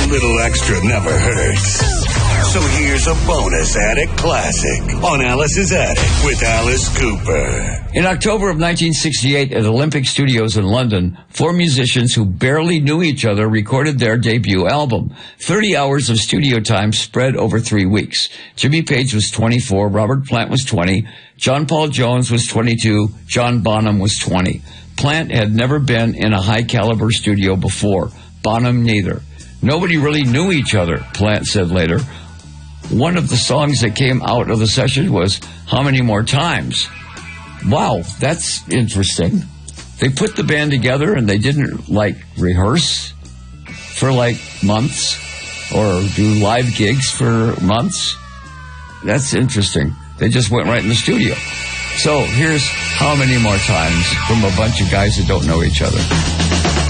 little extra never hurts. So here's a bonus Attic Classic on Alice's Attic with Alice Cooper. In October of 1968 at Olympic Studios in London, 4 musicians who barely knew each other recorded their debut album. 30 hours of studio time spread over 3 weeks. Jimmy Page was 24, Robert Plant was 20, John Paul Jones was 22, John Bonham was 20. Plant had never been in a high-caliber studio before. Bonham neither. Nobody really knew each other, Plant said later. One of the songs that came out of the session was How Many More Times? Wow, that's interesting. They put the band together and they didn't, rehearse for, months or do live gigs for months. That's interesting. They just went right in the studio. So here's How Many More Times from a bunch of guys that don't know each other.